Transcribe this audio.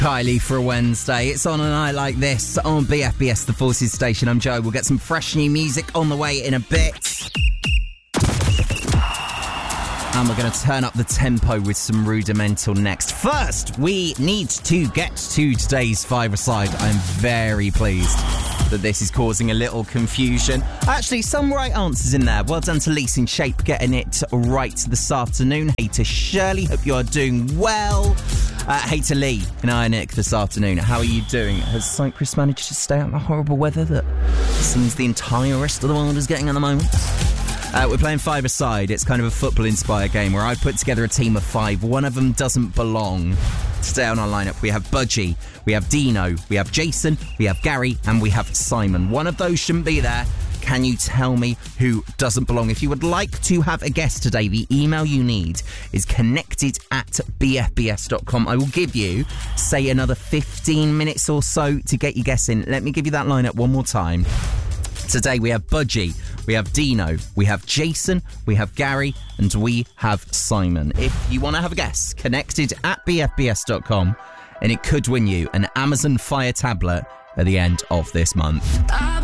Kylie for a Wednesday. It's on a night like this on BFBS, the Forces station. I'm Joe. We'll get some fresh new music on the way in a bit. And we're going to turn up the tempo with some Rudimental next. First, we need to get to today's five-a-side. I'm very pleased that this is causing a little confusion. Actually, some right answers in there. Well done to Lise in Shape getting it right this afternoon. Hey to Shirley, hope you are doing well. Hey to Lee and Ionic this afternoon. How are you doing? Has Cyprus managed to stay out of the horrible weather that seems the entire rest of the world is getting at the moment? We're playing five-a-side. It's kind of a football-inspired game where I put together a team of five. One of them doesn't belong. Today on our lineup, we have Budgie, we have Dino, we have Jason, we have Gary, and we have Simon. One of those shouldn't be there. Can you tell me who doesn't belong? If you would like to have a guest today, the email you need is connected@bfbs.com. I will give you, say, another 15 minutes or so to get your guess in. Let me give you that lineup one more time. Today we have Budgie, we have Dino, we have Jason, we have Gary, and we have Simon. If you want to have a guess, connected@bfbs.com, and it could win you an Amazon Fire tablet at the end of this month.